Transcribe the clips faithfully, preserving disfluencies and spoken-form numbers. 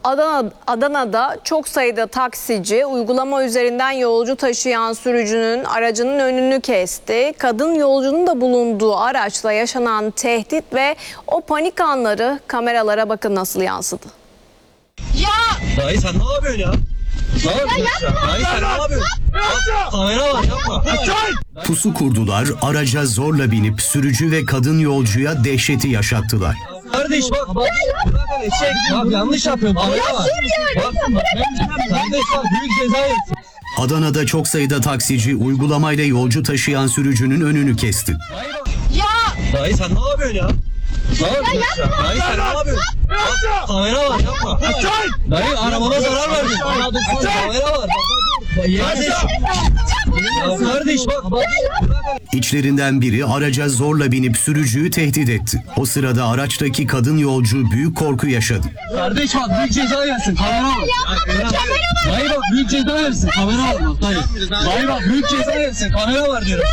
Adana, Adana'da çok sayıda taksici uygulama üzerinden yolcu taşıyan sürücünün aracının önünü kesti. Kadın yolcunun da bulunduğu araçla yaşanan tehdit ve o panik anları kameralara bakın nasıl yansıdı. Ya! Dayı sen ne yapıyorsun ya? Ne yapıyorsun ya? Dayı sen ne yapıyorsun? Bak, kamera var yapma. Pusu kurdular, araca zorla binip sürücü ve kadın yolcuya dehşeti yaşattılar. Kardeş bak. Bak, çek. Bak yanlış yapıyorum. Kamera var. Bak, kardeş bak büyük ceza yersin. Adana'da çok sayıda taksici uygulamayla yolcu taşıyan sürücünün önünü kesti. Ya! Dayı sen ne yapıyorsun ya? Ne yapıyorsun ya? Dayı sen ne yapıyorsun? Bak, kamera var yapma. Dayı arabana zarar verdin. Kamera var. Kardeş. Ya kardeş bak. İçlerinden biri araca zorla binip sürücüyü tehdit etti. O sırada araçtaki kadın yolcu büyük korku yaşadı. Kardeş bak büyük ceza yersin. Kamera var. Dayı bak büyük ceza yersin. Kamera var bak dayı. Dayı bak büyük ceza yersin. Kamera var diyorum.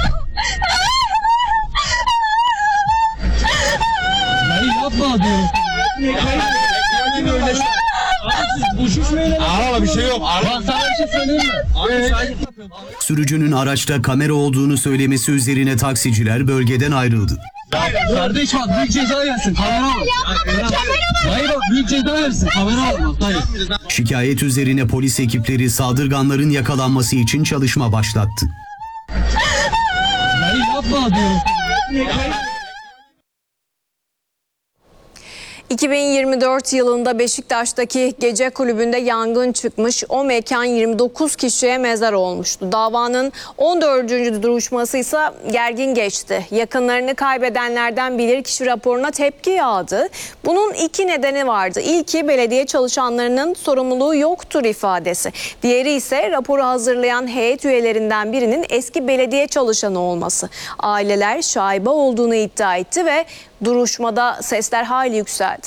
Dayı yapma diyorum. Araba bir şey yok. Bak sana bir şey söyleyeyim mi? Sürücünün araçta kamera olduğunu söylemesi üzerine taksiciler bölgeden ayrıldı. Kardeş bak büyük ceza yersin. Kamera var. Dayı bak büyük ceza yersin. Kamera var bak dayı. Şikayet üzerine polis ekipleri saldırganların yakalanması için çalışma başlattı. Dayı yapma diyorum. iki bin yirmi dört yılında Beşiktaş'taki gece kulübünde yangın çıkmış. O mekan yirmi dokuz kişiye mezar olmuştu. Davanın on dördüncü duruşması ise gergin geçti. Yakınlarını kaybedenlerden bilirkişi raporuna tepki yağdı. Bunun iki nedeni vardı. İlki belediye çalışanlarının sorumluluğu yoktur ifadesi. Diğeri ise raporu hazırlayan heyet üyelerinden birinin eski belediye çalışanı olması. Aileler şaibe olduğunu iddia etti ve duruşmada sesler hayli yükseldi.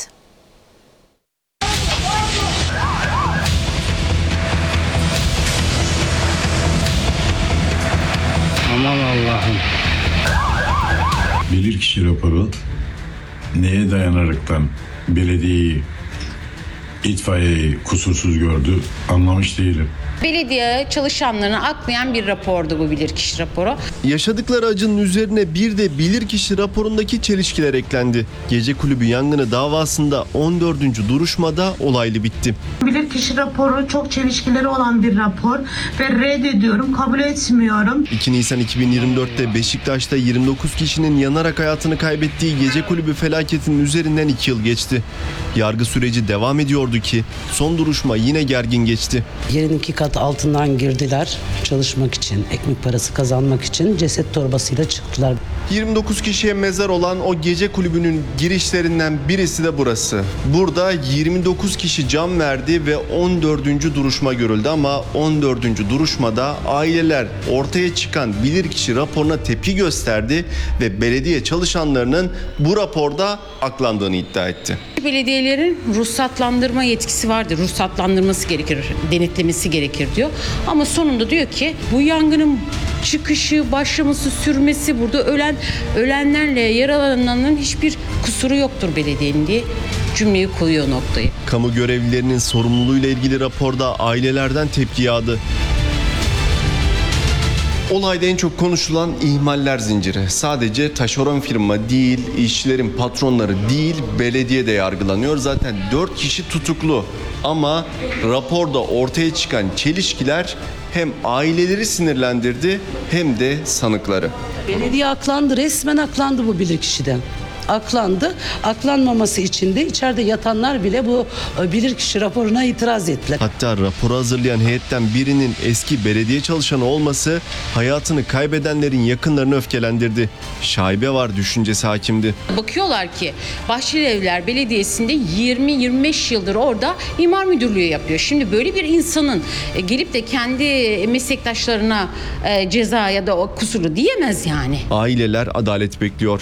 Aman Allah'ım. Bilirkişi raporu neye dayanaraktan belediyeyi, itfaiyeyi kusursuz gördü anlamış değilim. Belediye çalışanlarına aklayan bir rapordu bu bilirkişi raporu. Yaşadıkları acının üzerine bir de bilirkişi raporundaki çelişkiler eklendi. Gece kulübü yangını davasında on dördüncü duruşmada olaylı bitti. Bilirkişi raporu çok çelişkileri olan bir rapor ve reddediyorum, kabul etmiyorum. iki Nisan iki bin yirmi dörtte Beşiktaş'ta yirmi dokuz kişinin yanarak hayatını kaybettiği gece kulübü felaketinin üzerinden iki yıl geçti. Yargı süreci devam ediyordu ki son duruşma yine gergin geçti. Yerin iki kat altından girdiler çalışmak için, ekmek parası kazanmak için ceset torbasıyla çıktılar. yirmi dokuz kişiye mezar olan o gece kulübünün girişlerinden birisi de burası. Burada yirmi dokuz kişi can verdi ve on dördüncü duruşma görüldü ama on dördüncü duruşmada aileler ortaya çıkan bilirkişi raporuna tepki gösterdi ve belediye çalışanlarının bu raporda aklandığını iddia etti. Belediyelerin ruhsatlandırma yetkisi vardır. Ruhsatlandırması gerekir, denetlemesi gerekir diyor. Ama sonunda diyor ki bu yangının çıkışı, başlaması, sürmesi, burada ölen ölenlerle yaralananların hiçbir kusuru yoktur belediyenin diye cümleyi koyuyor noktayı. Kamu görevlilerinin sorumluluğuyla ilgili raporda ailelerden tepki yağdı. Olayda en çok konuşulan ihmaller zinciri. Sadece taşeron firma değil, işçilerin patronları değil, belediye de yargılanıyor. Zaten dört kişi tutuklu. Ama raporda ortaya çıkan çelişkiler hem aileleri sinirlendirdi hem de sanıkları. Belediye aklandı, resmen aklandı bu bilirkişiden. Aklandı. Aklanmaması için de içeride yatanlar bile bu bilirkişi raporuna itiraz ettiler. Hatta raporu hazırlayan heyetten birinin eski belediye çalışanı olması hayatını kaybedenlerin yakınlarını öfkelendirdi. Şaibe var düşüncesi hakimdi. Bakıyorlar ki Bahçelievler Belediyesi'nde yirmi yirmi beş yıldır orada imar müdürlüğü yapıyor. Şimdi böyle bir insanın gelip de kendi meslektaşlarına ceza ya da o kusuru diyemez yani. Aileler adalet bekliyor.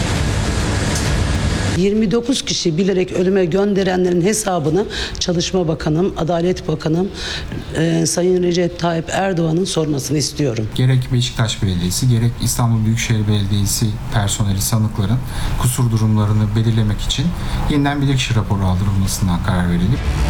yirmi dokuz kişi bilerek ölüme gönderenlerin hesabını Çalışma Bakanım, Adalet Bakanım, e, Sayın Recep Tayyip Erdoğan'ın sormasını istiyorum. Gerek Beşiktaş Belediyesi, gerek İstanbul Büyükşehir Belediyesi personeli, sanıkların kusur durumlarını belirlemek için yeniden bilirkişi raporu aldırılmasından karar verildi.